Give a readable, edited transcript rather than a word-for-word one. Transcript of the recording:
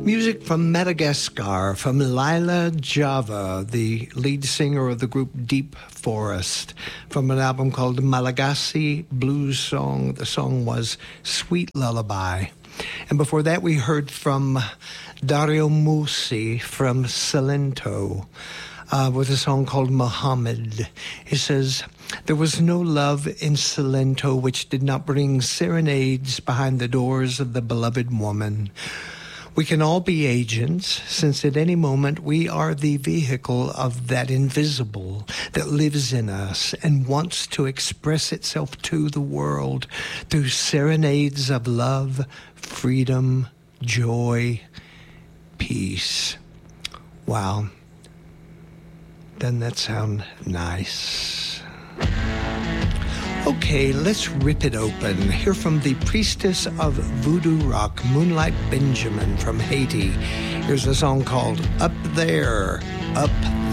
Music from Madagascar, from Lila Java, the lead singer of the group Deep Forest, from an album called Malagasy Blues Song. The song was Sweet Lullaby. And before that, we heard from Dario Musi from Salento with a song called Muhammad. It says, there was no love in Salento which did not bring serenades behind the doors of the beloved woman. We can all be agents, since at any moment we are the vehicle of that invisible that lives in us and wants to express itself to the world through serenades of love, freedom, joy, peace. Wow. Doesn't that sound nice? Okay, let's rip it open. Hear from the priestess of voodoo rock, Moonlight Benjamin from Haiti. Here's a song called Up There, Up